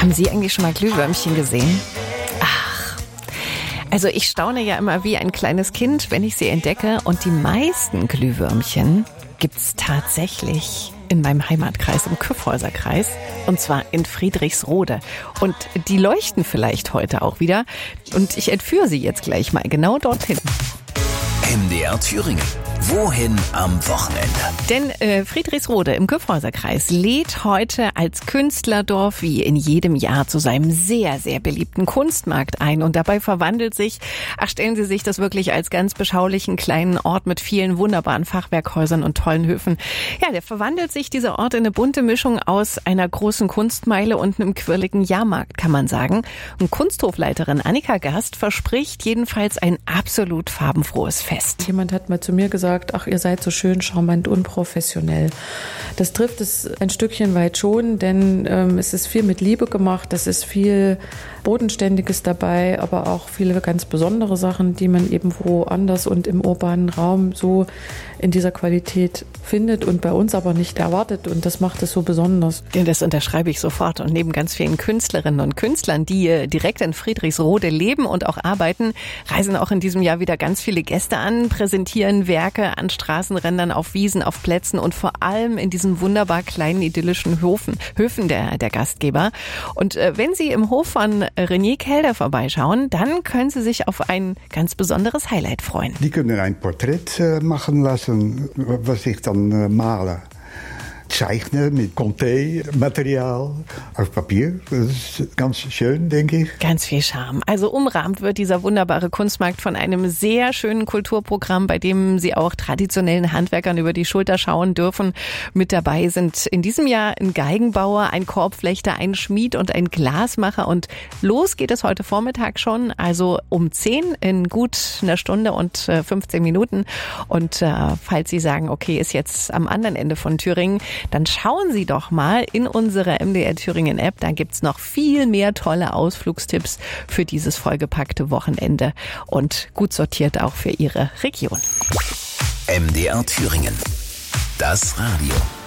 Haben Sie eigentlich schon mal Glühwürmchen gesehen? Ach, also ich staune ja immer wie ein kleines Kind, wenn ich sie entdecke. Und die meisten Glühwürmchen gibt's tatsächlich in meinem Heimatkreis, im Kyffhäuserkreis, und zwar in Friedrichsrode. Und die leuchten vielleicht heute auch wieder. Und ich entführe sie jetzt gleich mal genau dorthin. MDR Thüringen. Wohin am Wochenende? Denn Friedrichsrode im Kyffhäuserkreis lädt heute als Künstlerdorf wie in jedem Jahr zu seinem sehr, sehr beliebten Kunstmarkt ein. Und dabei verwandelt sich, stellen Sie sich das wirklich als ganz beschaulichen kleinen Ort mit vielen wunderbaren Fachwerkhäusern und tollen Höfen. Ja, der verwandelt sich, dieser Ort, in eine bunte Mischung aus einer großen Kunstmeile und einem quirligen Jahrmarkt, kann man sagen. Und Kunsthofleiterin Annika Gast verspricht jedenfalls ein absolut farbenfrohes Fest. Jemand hat mal zu mir gesagt, ach, ihr seid so schön charmant unprofessionell. Das trifft es ein Stückchen weit schon, denn es ist viel mit Liebe gemacht, es ist viel Bodenständiges dabei, aber auch viele ganz besondere Sachen, die man eben woanders und im urbanen Raum so in dieser Qualität findet und bei uns aber nicht erwartet, und das macht es so besonders. Ja, das unterschreibe ich sofort. Und neben ganz vielen Künstlerinnen und Künstlern, die direkt in Friedrichsrode leben und auch arbeiten, reisen auch in diesem Jahr wieder ganz viele Gäste an, präsentieren Werke an Straßenrändern, auf Wiesen, auf Plätzen und vor allem in diesen wunderbar kleinen idyllischen Höfen der Gastgeber. Und wenn Sie im Hof von René Kelder vorbeischauen, dann können Sie sich auf ein ganz besonderes Highlight freuen. Die können ein Porträt machen lassen, was ich dann male. Zeichnen mit Conté-Material auf Papier. Das ist ganz schön, denke ich. Ganz viel Charme. Also umrahmt wird dieser wunderbare Kunstmarkt von einem sehr schönen Kulturprogramm, bei dem Sie auch traditionellen Handwerkern über die Schulter schauen dürfen. Mit dabei sind in diesem Jahr ein Geigenbauer, ein Korbflechter, ein Schmied und ein Glasmacher. Und los geht es heute Vormittag schon, also um 10 in gut einer Stunde und 15 Minuten. Und falls Sie sagen, okay, ist jetzt am anderen Ende von Thüringen, dann schauen Sie doch mal in unsere MDR Thüringen App. Da gibt's noch viel mehr tolle Ausflugstipps für dieses vollgepackte Wochenende und gut sortiert auch für Ihre Region. MDR Thüringen. Das Radio.